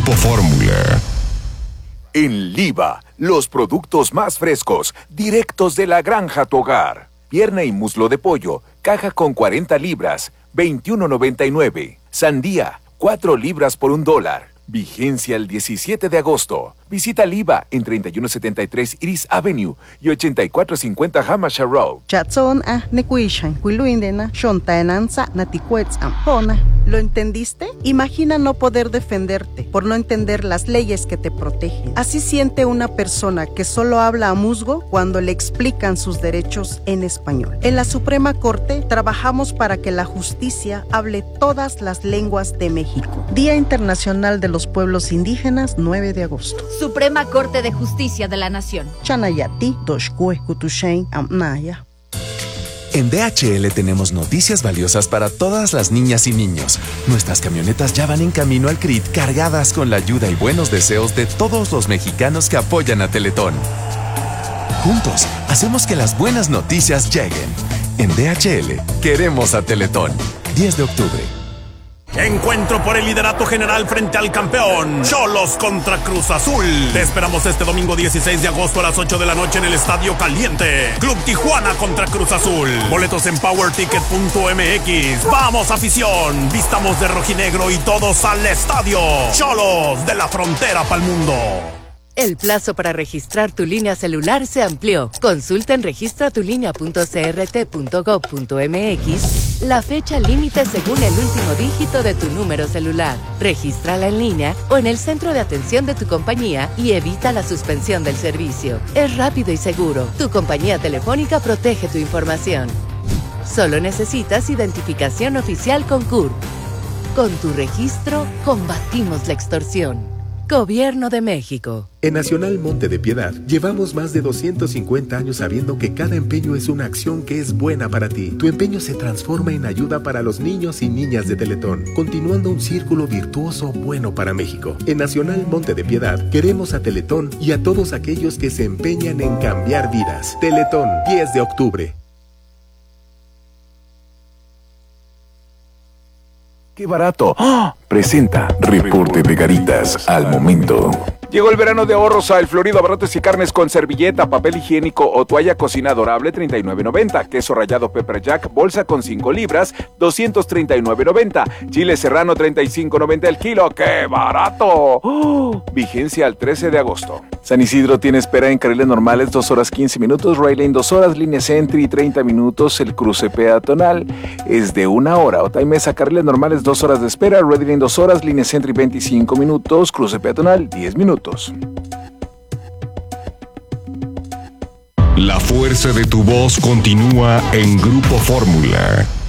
Grupo Fórmula. En Liva, los productos más frescos, directos de la granja a tu hogar. Pierna y muslo de pollo, caja con 40 libras, $21.99. Sandía, 4 libras por $1. Vigencia el 17 de agosto. Visita Liva en 3173 Iris Avenue y 8450 Hampshire Road. Chatson nekuishan, kuiluindena, shontaenanza, naticuetz ampona. ¿Lo entendiste? Imagina no poder defenderte por no entender las leyes que te protegen. Así siente una persona que solo habla a musgo cuando le explican sus derechos en español. En la Suprema Corte trabajamos para que la justicia hable todas las lenguas de México. Día Internacional de los Pueblos Indígenas, 9 de agosto. Suprema Corte de Justicia de la Nación. Chanayati, Doshkue, Kutushain, Amnaya. En DHL tenemos noticias valiosas para todas las niñas y niños. Nuestras camionetas ya van en camino al CRIT cargadas con la ayuda y buenos deseos de todos los mexicanos que apoyan a Teletón. Juntos, hacemos que las buenas noticias lleguen. En DHL, queremos a Teletón. 10 de octubre. Encuentro por el liderato general frente al campeón Xolos contra Cruz Azul. Te esperamos este domingo 16 de agosto a las 8 de la noche en el Estadio Caliente. Club Tijuana contra Cruz Azul. Boletos en powerticket.mx. ¡Vamos, afición! Vistamos de rojinegro y todos al estadio. Xolos, de la frontera pa'l mundo. El plazo para registrar tu línea celular se amplió. Consulta en registratulinea.crt.gov.mx la fecha límite según el último dígito de tu número celular. Regístrala en línea o en el centro de atención de tu compañía y evita la suspensión del servicio. Es rápido y seguro. Tu compañía telefónica protege tu información. Solo necesitas identificación oficial con CURP. Con tu registro, combatimos la extorsión. Gobierno de México. En Nacional Monte de Piedad llevamos más de 250 años sabiendo que cada empeño es una acción que es buena para ti. Tu empeño se transforma en ayuda para los niños y niñas de Teletón, continuando un círculo virtuoso bueno para México. En Nacional Monte de Piedad queremos a Teletón y a todos aquellos que se empeñan en cambiar vidas. Teletón, 10 de octubre. ¡Qué barato! ¡Oh! Presenta Reporte de Garitas al momento. Llegó el verano de ahorros a El Florido, abarrotes y carnes con servilleta, papel higiénico o toalla cocina adorable, $39.90. Queso rallado Pepper Jack, bolsa con 5 libras, $239.90. Chile serrano, $35.90 el kilo. ¡Qué barato! ¡Oh! Vigencia al 13 de agosto. San Isidro tiene espera en carriles normales 2 horas 15 minutos, Rail Lane 2 horas, línea Sentry 30 minutos, el cruce peatonal es de 1 hora. Otaimesa, carriles normales 2 horas de espera, Ready Lane 2 horas, línea Sentry 25 minutos, cruce peatonal 10 minutos. La fuerza de tu voz continúa en Grupo Fórmula.